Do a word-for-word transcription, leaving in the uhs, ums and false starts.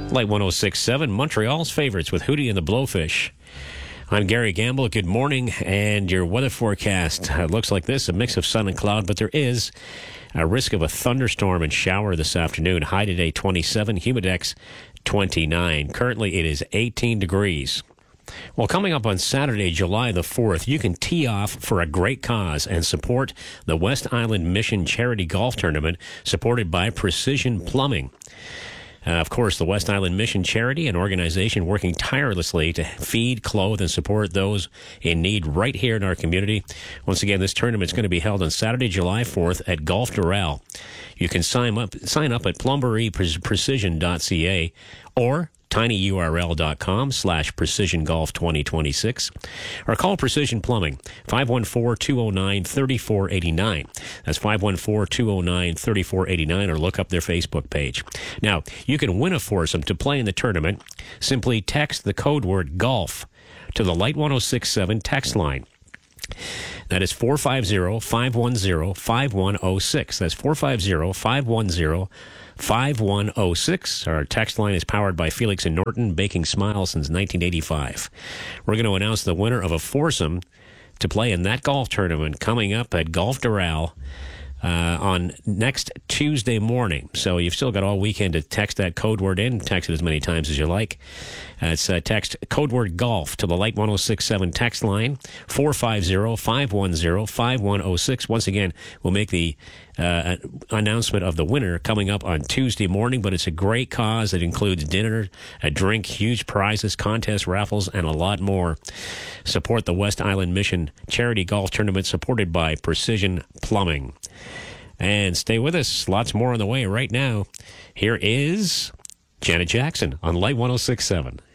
Light one oh six point seven, Montreal's favorites with Hootie and the Blowfish. I'm Gary Gamble. Good morning, and your weather forecast uh, looks like this, a mix of sun and cloud, but there is a risk of a thunderstorm and shower this afternoon. High today twenty-seven, humidex twenty-nine. Currently it is eighteen degrees. Well, coming up on Saturday, July the fourth, you can tee off for a great cause and support the West Island Mission Charity Golf Tournament supported by Precision Plumbing. Uh, of course, the West Island Mission Charity, an organization working tirelessly to feed, clothe, and support those in need right here in our community. Once again, this tournament is going to be held on Saturday, July fourth at Golf Doral. You can sign up, sign up at plumbery precision dot c a or tinyurl.com slash precision golf 2026 or call Precision Plumbing five one four, two oh nine, three four eight nine. That's five one four, two oh nine, three four eight nine, or look up their Facebook page. Now, you can win a foursome to play in the tournament. Simply text the code word golf to the Light one oh six point seven text line. That is four five zero, five one zero, five one zero six. That's four five zero, five one zero, five one zero six. Our text line is powered by Felix and Norton, baking smiles since nineteen eighty-five. We're going to announce the winner of a foursome to play in that golf tournament coming up at Golf Doral uh, on next Tuesday morning. So you've still got all weekend to text that code word in. Text it as many times as you like. Uh, it's uh, text code word golf to the Light one oh six point seven text line, four five zero, five one zero, five one zero six. Once again, we'll make the uh, announcement of the winner coming up on Tuesday morning, but it's a great cause. It includes dinner, a drink, huge prizes, contests, raffles, and a lot more. Support the West Island Mission Charity Golf Tournament supported by Precision Plumbing. And stay with us. Lots more on the way right now. Here is Janet Jackson on Light one oh six point seven.